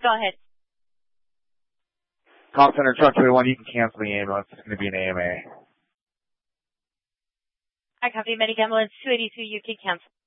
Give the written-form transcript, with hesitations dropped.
Go ahead. Call center truck 21, you can cancel the ambulance. It's going to be an AMA. I copy. Medic ambulance 282, you can cancel.